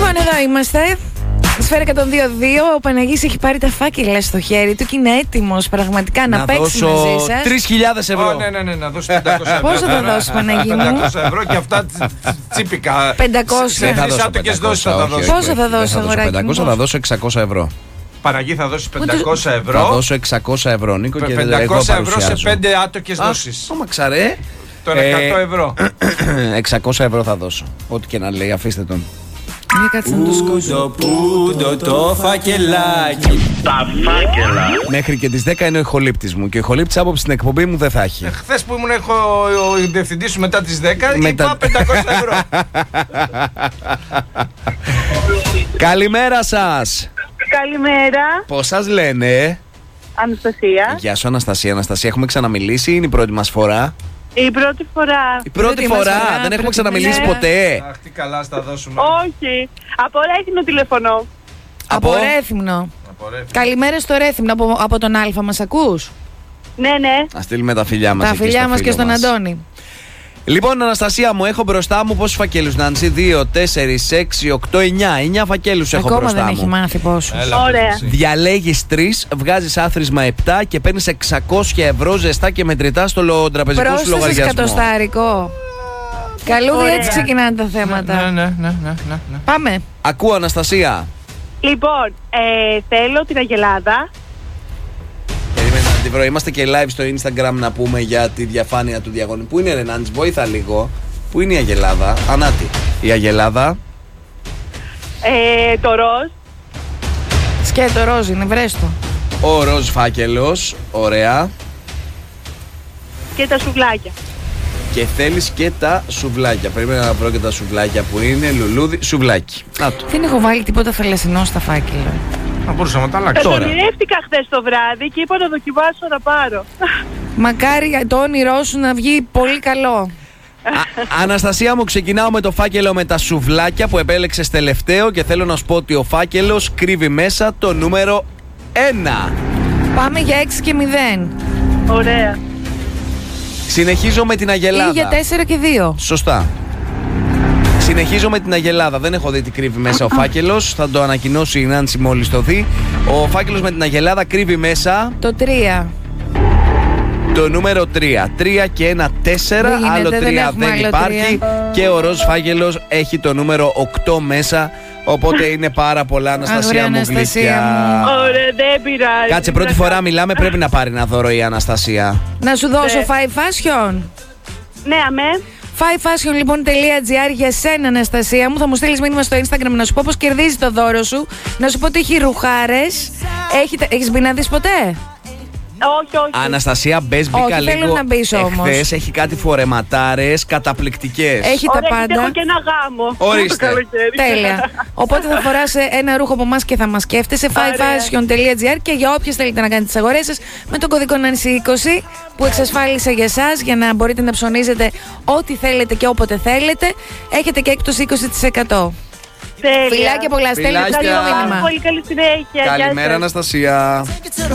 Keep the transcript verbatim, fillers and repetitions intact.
Λοιπόν, εδώ είμαστε. Σφαίρα εκατόν δύο δύο. Ο Παναγής έχει πάρει τα φάκελα στο χέρι του και είναι έτοιμος πραγματικά να, να παίξει μαζί σας. τρεις χιλιάδες ευρώ. Oh, ναι, ναι, ναι, να δώσει πεντακόσια ευρώ. Πόσο θα δώσει, Παναγί μου? πεντακόσια ευρώ και αυτά τσίπικα. πεντακόσια. Δεν θα δώσω πεντακόσια. Θα δώσω. Πόσο θα δώσει, αγοράκι μου? πεντακόσια, θα δώσω εξακόσια ευρώ. Παναγί, θα δώσει πεντακόσια ευρώ. Θα δώσω εξακόσια ευρώ, Νίκο, και πεντακόσια ευρώ σε πέντε άτοκες δόσεις. Όμα ξαρέ. Τώρα εκατό ευρώ. εξακόσια ευρώ θα δώσω. Ό,τι και να λέει, αφήστε τον. Για κάτσε να το σκόσω. Πούντο το φακελάκι. Τα φάκελα. Μέχρι και τις δέκα είναι ο ηχολήπτης μου και ο ηχολήπτης άποψη στην εκπομπή μου δεν θα έχει. Χθες που ήμουν έχω ο διευθυντής σου μετά τις δέκα, Μετα... είπα πεντακόσια ευρώ. Καλημέρα σας. Καλημέρα. Πώς σας λένε? Αναστασία. Γεια σου Αναστασία. Αναστασία, έχουμε ξαναμιλήσει ή είναι η πρώτη μας φορά? Η πρώτη φορά. Η πρώτη, πρώτη φορά, φορά, δεν έχουμε πρώτη ξαναμιλήσει φορά. ποτέ. Αχ, τι καλά στα δώσουμε. Όχι. Από Ρέθυμνο τηλεφωνώ. Από Ρέθυμνο. Καλημέρα στο Ρέθυμνο. Από, από τον Αλφα μας ακούς? Ναι, ναι. Να στείλουμε τα φιλιά μας. Τα εκεί φιλιά στο μας φίλο και στον μας. Αντώνη. Λοιπόν, Αναστασία μου, έχω μπροστά μου πόσους φακέλους, Νάνση? δύο, τέσσερα, έξι, οκτώ, εννιά. εννιά φακέλους έχω Ακόμα μπροστά δεν μου. έχει μάθει πόσους. Ωραία. Διαλέγεις τρεις, βγάζεις άθροισμα επτά και παίρνεις εξακόσια ευρώ ζεστά και μετρητά στο λο... τραπεζικό σου Πρόσθεσες λογαριασμό. κατοστάρικο. Καλούδι, Ωραία. έτσι ξεκινάνε τα θέματα. Ναι, ναι, ναι, ναι, ναι. Πάμε. Ακούω, Αναστασία. Λοιπόν, ε, θέλω την Αγελάδα. Περίμενα να τη βρω. Είμαστε και live στο Instagram να πούμε για τη διαφάνεια του διαγωνισμού. Πού είναι, Ρενάντζ, βοήθα λίγο. Πού είναι η Αγελάδα? Ανάτι. Η Αγελάδα. Ε, το ροζ. Σκέτο ροζ είναι, βρέστο. Ο ροζ φάκελος. Ωραία. Και τα σουβλάκια. Και θέλεις και τα σουβλάκια. Περίμενα να βρω και τα σουβλάκια που είναι. Λουλούδι, σουβλάκι. Να το. Δεν έχω βάλει τίποτα θαλασσινό στα φάκελα. Θα μπορούσαμε να τα Τα αλλάξουμε. Τώρα. ονειρεύτηκα χθες το βράδυ και είπα να δοκιμάσω να πάρω. Μακάρι το όνειρό σου να βγει πολύ καλό. Α, Αναστασία μου, ξεκινάω με το φάκελο με τα σουβλάκια που επέλεξες τελευταίο και θέλω να σου πω ότι ο φάκελος κρύβει μέσα το νούμερο ένα. Πάμε για έξι και μηδέν. Ωραία. Συνεχίζω με την Αγελάδα. Ή για τέσσερα και δύο. Σωστά. Συνεχίζω με την Αγελάδα. Δεν έχω δει τι κρύβει μέσα ο φάκελος. Θα το ανακοινώσει η Νάνση μόλις το δει. Ο φάκελος με την Αγελάδα κρύβει μέσα Το τρία. το νούμερο τρία. τρία και ένα τέσσερα. Δεν γίνεται, Άλλο δεν τρία έχουμε δεν άλλο υπάρχει. τρία. Και ο ροζ φάκελος έχει το νούμερο οκτώ μέσα. Οπότε είναι πάρα πολλά, Αναστασία Αγόρια, μου, Αναστασία γλυκιά. μου. Ωραία, δεν πειράζει. Κάτσε, πρώτη φορά μιλάμε, πρέπει να πάρει ένα δώρο η Αναστασία. Να σου δώσω Ναι. Five Fashion. Ναι, αμέ. five fashion λοιπόν .gr για σένα, Αναστασία μου. Θα μου στείλεις μήνυμα στο Instagram να σου πω πώς κερδίζει το δώρο σου. Να σου πω ότι έχει ρουχάρες. Έχει, έχεις μπει να δεις ποτέ? Όχι, όχι. Αναστασία, μπες, μπήκα Όχι, θέλω λίγο. να μπεις όμως. Εχθές έχει κάτι φορεματάρες καταπληκτικές. Έχει τα Ωραία, πάντα. γιατί έχω και ένα γάμο. Ορίστε. Το καλοκαίρι. Τέλεια. Οπότε θα φοράς ένα ρούχο από εμάς και θα μας σκέφτεσαι. five fashion .gr και για όποιες θέλετε να κάνετε τις αγορές σας με τον κωδικό Νάνση είκοσι που εξασφάλισα για εσάς για να μπορείτε να ψωνίζετε ό,τι θέλετε και όποτε θέλετε. Έχετε και έκπτωση είκοσι τοις εκατό. Τέλεια. Φιλάκια πολλά. Στέλνετε Φιλάκια. το μήνυμα. Πολύ καλή συνέχεια. Γεια Καλημέρα, σας. Αναστασία.